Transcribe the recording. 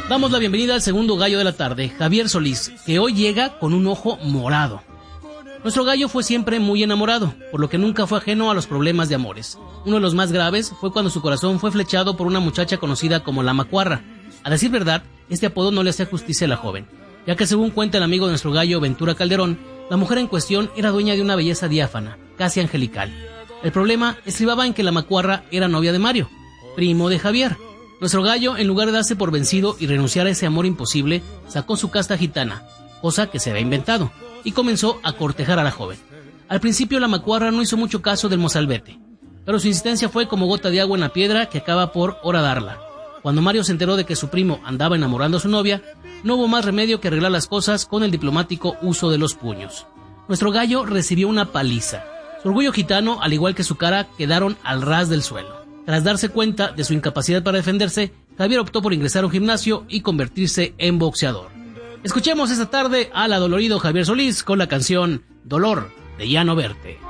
Damos la bienvenida al segundo gallo de la tarde, Javier Solís, que hoy llega con un ojo morado. Nuestro gallo fue siempre muy enamorado, por lo que nunca fue ajeno a los problemas de amores. Uno de los más graves fue cuando su corazón fue flechado por una muchacha conocida como la Macuarra. A decir verdad, este apodo no le hacía justicia a la joven, ya que según cuenta el amigo de nuestro gallo, Ventura Calderón, la mujer en cuestión era dueña de una belleza diáfana, casi angelical. El problema estribaba en que la Macuarra era novia de Mario, primo de Javier. Nuestro gallo, en lugar de darse por vencido y renunciar a ese amor imposible, sacó su casta gitana, cosa que se había inventado, y comenzó a cortejar a la joven. Al principio la Macuarra no hizo mucho caso del mozalbete, pero su insistencia fue como gota de agua en la piedra que acaba por horadarla. Cuando Mario se enteró de que su primo andaba enamorando a su novia, no hubo más remedio que arreglar las cosas con el diplomático uso de los puños. Nuestro gallo recibió una paliza. Su orgullo gitano, al igual que su cara, quedaron al ras del suelo. Tras darse cuenta de su incapacidad para defenderse, Javier optó por ingresar a un gimnasio y convertirse en boxeador. Escuchemos esta tarde al adolorido Javier Solís con la canción Dolor de Ya No Verte.